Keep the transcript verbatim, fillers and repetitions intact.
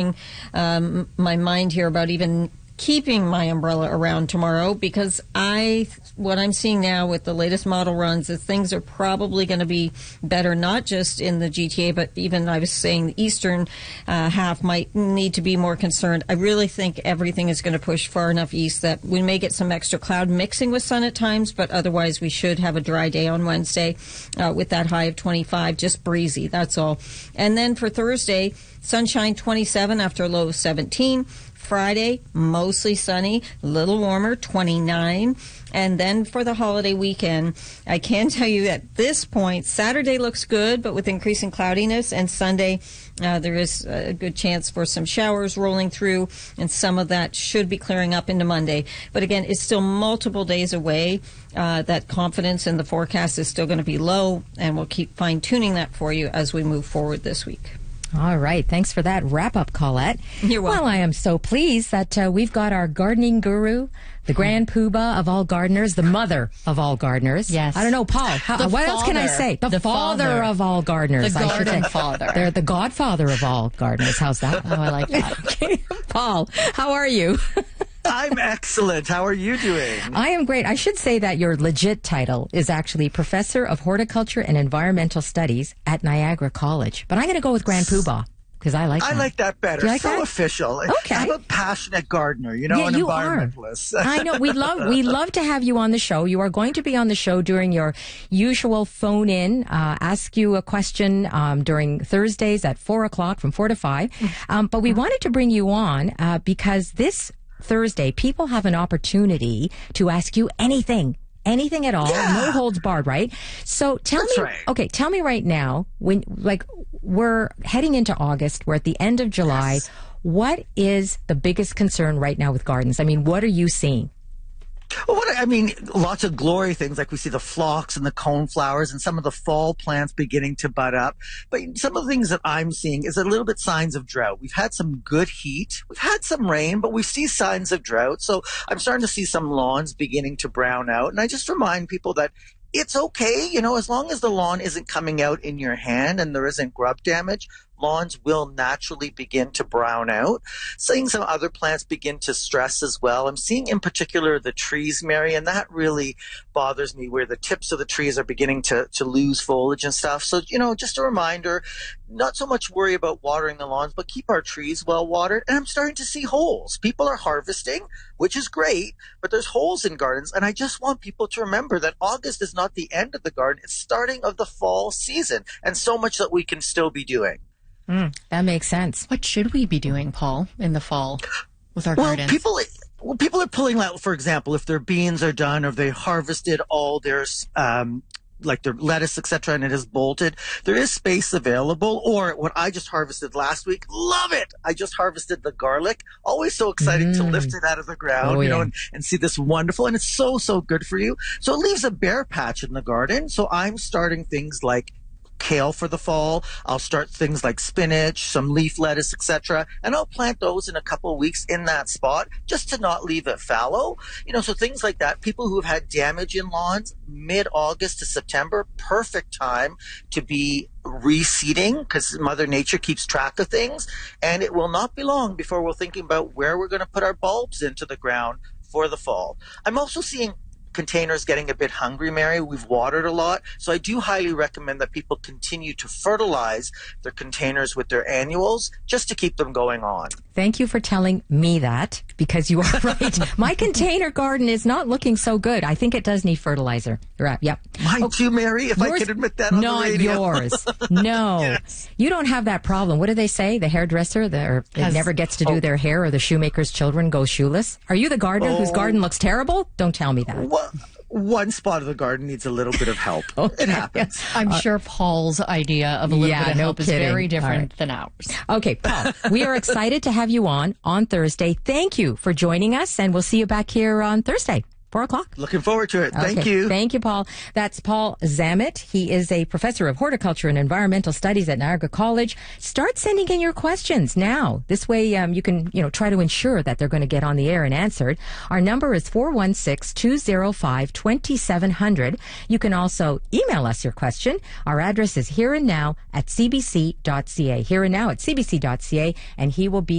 changing um, my mind here about even keeping my umbrella around tomorrow, because I, what I'm seeing now with the latest model runs is things are probably going to be better, not just in the G T A, but even I was saying the eastern uh, half might need to be more concerned. I really think everything is going to push far enough east that we may get some extra cloud mixing with sun at times, but otherwise we should have a dry day on Wednesday uh, with that high of twenty-five, just breezy, that's all. And then for Thursday, sunshine twenty-seven after a low of seventeen. Friday, mostly sunny, a little warmer, twenty-nine. And then for the holiday weekend, I can tell you at this point, Saturday looks good, but with increasing cloudiness. And Sunday, uh, there is a good chance for some showers rolling through, and some of that should be clearing up into Monday. But again, it's still multiple days away. Uh, that confidence in the forecast is still going to be low, and we'll keep fine-tuning that for you as we move forward this week. All right. Thanks for that wrap-up, Colette. You're welcome. Well, I am so pleased that uh, we've got our gardening guru, the grand poobah of all gardeners, the mother of all gardeners. Yes. I don't know, Paul, how, The what else can I father. say? The, The father, father. of all gardeners. The I should garden say. father. They're the godfather of all gardeners. How's that? Oh, I like that. Okay. Paul, how are you? I'm excellent. How are you doing? I am great. I should say that your legit title is actually Professor of Horticulture and Environmental Studies at Niagara College. But I'm going to go with Grand Poobah, because I like that. I like that better. Do you like so that? official. Okay. I'm a passionate gardener, you know, Yeah, an you are. environmentalist. I know. We love we love to have you on the show. You are going to be on the show during your usual phone in, uh, ask you a question um, during Thursdays at four o'clock from four to five. Um, but we wanted to bring you on uh, because this Thursday, people have an opportunity to ask you anything. Anything at all, Yeah. no holds barred, right? So tell That's me, right. okay, tell me right now, when, like, we're heading into August, we're at the end of July. Yes. What is the biggest concern right now with gardens? I mean, what are you seeing? Well, what I mean, lots of glory things, like we see the phlox and the coneflowers and some of the fall plants beginning to bud up. But some of the things that I'm seeing is a little bit signs of drought. We've had some good heat. We've had some rain, but we see signs of drought. So I'm starting to see some lawns beginning to brown out. And I just remind people that it's okay, you know, as long as the lawn isn't coming out in your hand and there isn't grub damage, lawns will naturally begin to brown out. Seeing some other plants begin to stress as well. I'm seeing in particular the trees, Mary, and that really bothers me, where the tips of the trees are beginning to, to lose foliage and stuff. So, you know, just a reminder, not so much worry about watering the lawns, but keep our trees well watered. And I'm starting to see holes. People are harvesting, which is great, but there's holes in gardens. And I just want people to remember that August is not the end of the garden. It's starting of the fall season, and so much that we can still be doing. Mm, that makes sense. What should we be doing, Paul, in the fall with our Well, gardens? people, well, people are pulling out, for example, if their beans are done or they harvested all their, um, like their lettuce, et cetera, and it is bolted, there is space available. Or what I just harvested last week, love it. I just harvested the garlic. Always so exciting Mm. to lift it out of the ground, Oh, you know, yeah. and, and see this wonderful, and it's so, so good for you. So it leaves a bare patch in the garden. So I'm starting things like kale for the fall. I'll start things like spinach, some leaf lettuce, et cetera, and I'll plant those in a couple of weeks in that spot just to not leave it fallow. You know, so things like that. People who have had damage in lawns, mid-August to September, perfect time to be reseeding, because Mother Nature keeps track of things, and it will not be long before we're thinking about where we're going to put our bulbs into the ground for the fall. I'm also seeing containers getting a bit hungry, Mary. We've watered a lot. So I do highly recommend that people continue to fertilize their containers with their annuals just to keep them going on. Thank you for telling me that, because you are right. My container garden is not looking so good. I think it does need fertilizer. You're right. Yep. Mine too, Mary, if I Yours- can admit that on not the radio. yours. No. Yes. You don't have that problem. What do they say? The hairdresser the, or that Has- never gets to do oh. their hair, or the shoemaker's children go shoeless? Are you the gardener whose Oh. garden looks terrible? Don't tell me that. Well, one spot of the garden needs a little bit of help. Okay. It happens. I'm sure Paul's idea of a little yeah, bit of no help is kidding. very different All right. than ours. Okay, Paul, we are excited to have you on on Thursday. Thank you for joining us, and we'll see you back here on Thursday, four o'clock. Looking forward to it. Thank Okay. you. Thank you, Paul. That's Paul Zammit. He is a professor of horticulture and environmental studies at Niagara College. Start sending in your questions now. This way, um, you can, you know, try to ensure that they're going to get on the air and answered. Our number is four one six, two zero five, two seven zero zero. You can also email us your question. Our address is here and now at c b c dot c a. Here and now at c b c dot c a, and he will be